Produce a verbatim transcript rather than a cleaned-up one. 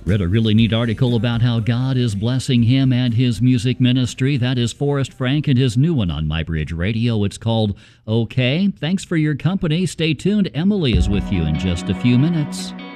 Read a really neat article about how God is blessing him and his music ministry. That is Forrest Frank and his new one on MyBridge Radio. It's called OK. Thanks for your company. Stay tuned. Emily is with you in just a few minutes.